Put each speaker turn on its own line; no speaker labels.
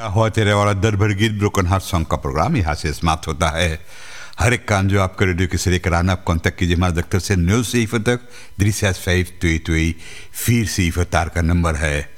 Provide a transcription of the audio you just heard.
हुआ तेरे वाला दर भर गीत ब्रोकन हार्ट सॉन्ग का प्रोग्राम यहाँ से समाप्त होता है। हर एक काम जो आपका रेडियो के सिरे कराना, आप कॉन्टेक्ट कीजिए हमारे दफ्तर से 9 सिफर तक 365 फिर सिफर तार का नंबर है